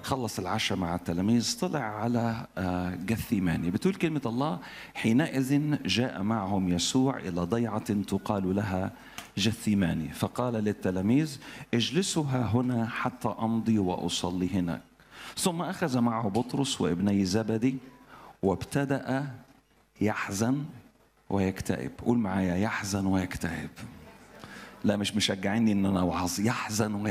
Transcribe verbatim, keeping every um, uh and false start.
خلص العشاء مع التلاميذ طلع على جثيماني. بتقول كلمة الله: حينئذ جاء معهم يسوع إلى ضيعة تقال لها جثيماني، فقال للتلاميذ: اجلسوا ها هنا حتى أمضي وأصلي هناك. ثم أخذ معه بطرس وابني زبدي وابتدأ يحزن ويكتئب. قول معايا: يحزن ويكتئب. لا مش مشجعيني ان انا اوعظ. يحزن ويكتئب.